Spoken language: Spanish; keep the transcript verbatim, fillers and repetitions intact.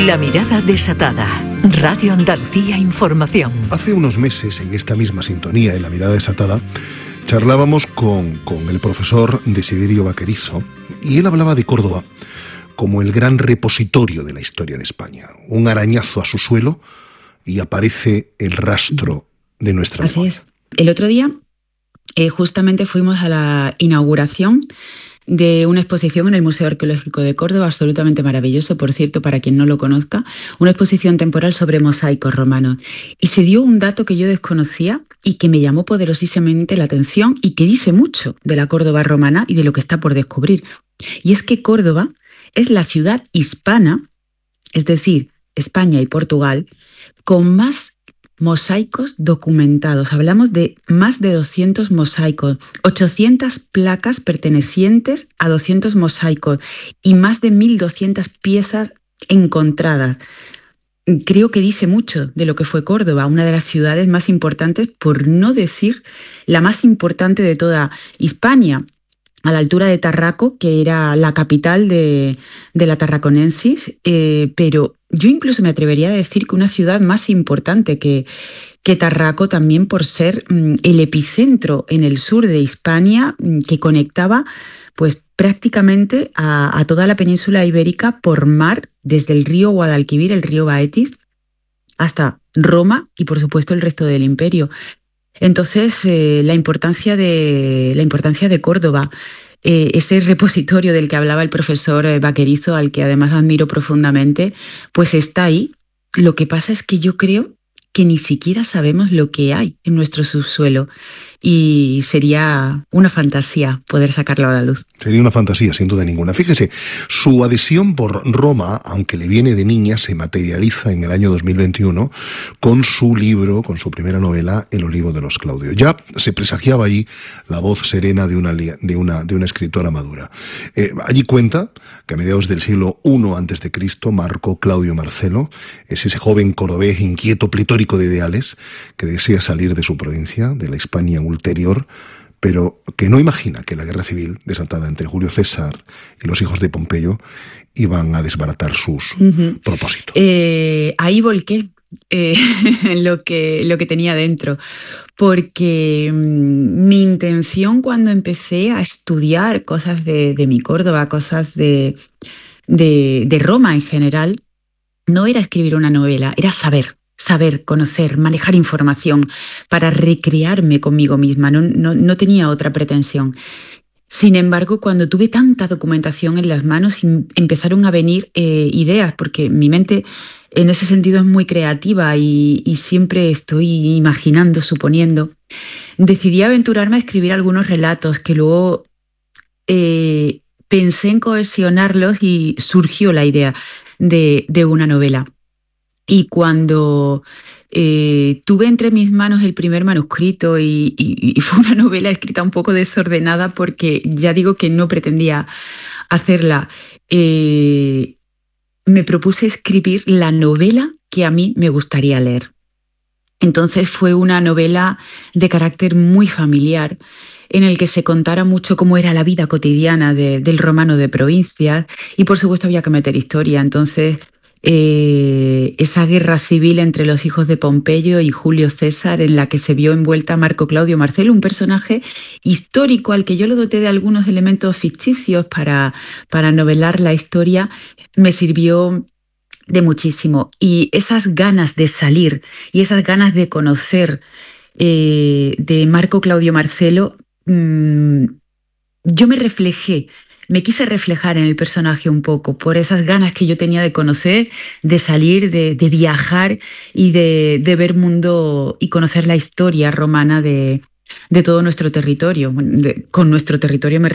La mirada desatada. Radio Andalucía Información. Hace unos meses, en esta misma sintonía, en La mirada desatada, charlábamos con, con el profesor Desiderio Vaquerizo y él hablaba de Córdoba como el gran repositorio de la historia de España. Un arañazo a su suelo y aparece el rastro de nuestra Así memoria. es. El otro día eh, justamente fuimos a la inauguración de una exposición en el Museo Arqueológico de Córdoba, absolutamente maravilloso, por cierto, para quien no lo conozca, una exposición temporal sobre mosaicos romanos. Y se dio un dato que yo desconocía y que me llamó poderosísimamente la atención y que dice mucho de la Córdoba romana y de lo que está por descubrir. Y es que Córdoba es la ciudad hispana, es decir, España y Portugal, con más mosaicos documentados. Hablamos de más de doscientos mosaicos, ochocientas placas pertenecientes a doscientos mosaicos y más de mil doscientas piezas encontradas. Creo que dice mucho de lo que fue Córdoba, una de las ciudades más importantes, por no decir la más importante de toda Hispania, a la altura de Tarraco, que era la capital de, de la Tarraconensis, eh, pero yo incluso me atrevería a decir que una ciudad más importante que, que Tarraco, también por ser mm, el epicentro en el sur de Hispania, mm, que conectaba pues prácticamente a, a toda la península ibérica por mar, desde el río Guadalquivir, el río Baetis, hasta Roma y por supuesto el resto del imperio. Entonces, eh, la importancia de, la importancia de Córdoba, eh, ese repositorio del que hablaba el profesor Vaquerizo, al que además admiro profundamente, pues está ahí. Lo que pasa es que yo creo que ni siquiera sabemos lo que hay en nuestro subsuelo y sería una fantasía poder sacarlo a la luz. Sería una fantasía, sin duda ninguna. Fíjese, su adhesión por Roma, aunque le viene de niña, se materializa en el año dos mil veintiuno con su libro, con su primera novela, El olivo de los Claudios. Ya se presagiaba allí la voz serena de una, de una, de una escritora madura. Eh, allí cuenta que a mediados del siglo primero antes de Cristo, Marco Claudio Marcelo es ese joven cordobés inquieto, pletórico de ideales, que desea salir de su provincia, de la Hispania ulterior, pero que no imagina que la guerra civil desatada entre Julio César y los hijos de Pompeyo iban a desbaratar sus uh-huh. propósitos. Eh, ahí volqué eh, lo, que, lo que tenía dentro, porque mmm, mi intención cuando empecé a estudiar cosas de, de mi Córdoba, cosas de, de, de Roma en general, no era escribir una novela, era saber. Saber, conocer, manejar información para recrearme conmigo misma, no, no, no tenía otra pretensión. Sin embargo, cuando tuve tanta documentación en las manos, empezaron a venir eh, ideas, porque mi mente en ese sentido es muy creativa y, y siempre estoy imaginando, suponiendo. Decidí aventurarme a escribir algunos relatos que luego eh, pensé en cohesionarlos y surgió la idea de, de una novela. Y cuando eh, tuve entre mis manos el primer manuscrito y, y, y fue una novela escrita un poco desordenada porque ya digo que no pretendía hacerla, eh, me propuse escribir la novela que a mí me gustaría leer. Entonces fue una novela de carácter muy familiar, en el que se contara mucho cómo era la vida cotidiana de, del romano de provincias y por supuesto había que meter historia. Entonces Eh, esa guerra civil entre los hijos de Pompeyo y Julio César, en la que se vio envuelta Marco Claudio Marcelo, un personaje histórico al que yo lo doté de algunos elementos ficticios para, para novelar la historia, me sirvió de muchísimo. Y esas ganas de salir y esas ganas de conocer eh, de Marco Claudio Marcelo, mmm, yo me reflejé Me quise reflejar en el personaje un poco, por esas ganas que yo tenía de conocer, de salir, de, de viajar y de, de ver mundo y conocer la historia romana de, de todo nuestro territorio. De, con nuestro territorio me